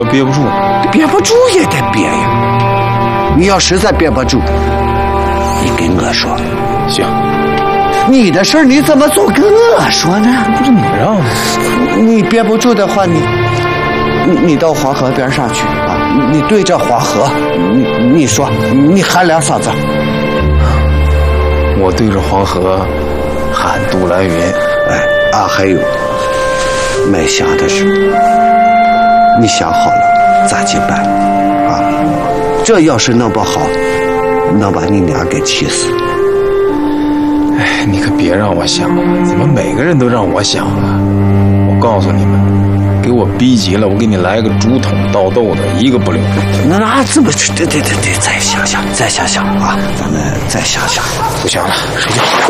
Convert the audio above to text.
憋不住， 憋不住也得憋呀。你要实在憋不住，你跟我说。 行。 你的事儿你怎么总跟我说呢？ 不是你让的。 你憋不住的话，你到黄河边上去啊！你对着黄河，你说，你喊两嗓子。 我对着黄河喊杜兰云。 还有买虾的事，你想好了咋去办啊？这要是弄不好，能把你娘给气死。 你可别让我想了，怎么每个人都让我想啊？我告诉你们，给我逼急了，我给你来个竹筒倒豆子，一个不留。 那这么对，再想想啊，咱们再想想。 不行了，睡觉。